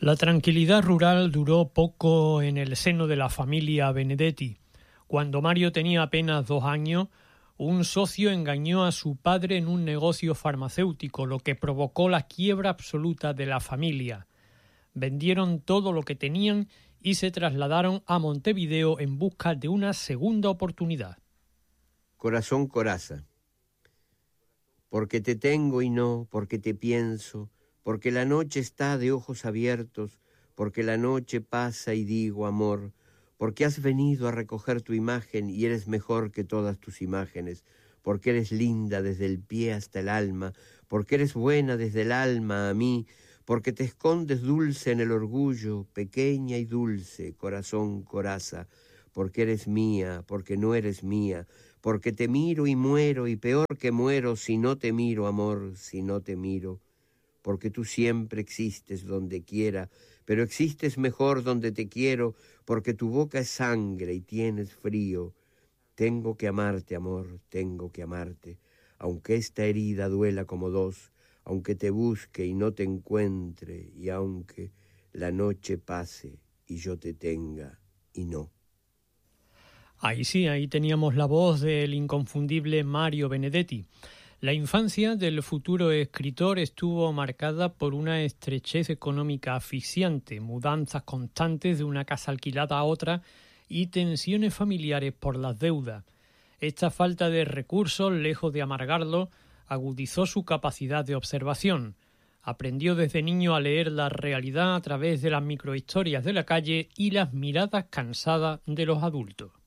La tranquilidad rural duró poco en el seno de la familia Benedetti. Cuando Mario tenía apenas 2 años, un socio engañó a su padre en un negocio farmacéutico, lo que provocó la quiebra absoluta de la familia. Vendieron todo lo que tenían y se trasladaron a Montevideo en busca de una segunda oportunidad. Corazón coraza, porque te tengo y no, porque te pienso, porque la noche está de ojos abiertos, porque la noche pasa y digo amor, porque has venido a recoger tu imagen y eres mejor que todas tus imágenes, porque eres linda desde el pie hasta el alma, porque eres buena desde el alma a mí, porque te escondes dulce en el orgullo, pequeña y dulce, corazón coraza, porque eres mía, porque no eres mía, porque te miro y muero y peor que muero si no te miro, amor, si no te miro, porque tú siempre existes donde quiera, pero existes mejor donde te quiero, porque tu boca es sangre y tienes frío. Tengo que amarte, amor, tengo que amarte, aunque esta herida duela como 2, aunque te busque y no te encuentre, y aunque la noche pase y yo te tenga y no. Ahí sí, ahí teníamos la voz del inconfundible Mario Benedetti. La infancia del futuro escritor estuvo marcada por una estrechez económica asfixiante, mudanzas constantes de una casa alquilada a otra y tensiones familiares por las deudas. Esta falta de recursos, lejos de amargarlo, agudizó su capacidad de observación. Aprendió desde niño a leer la realidad a través de las microhistorias de la calle y las miradas cansadas de los adultos.